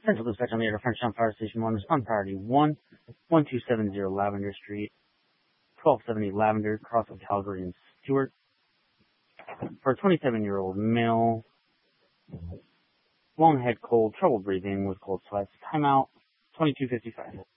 Central dispatch on the air to Frenchtown Fire Station 1 is on priority 1, 1270 Lavender Street, 1270 Lavender, crossing Calgary and Stewart. For a 27-year-old male, long head cold, trouble breathing with cold sweats. Timeout, 22:55.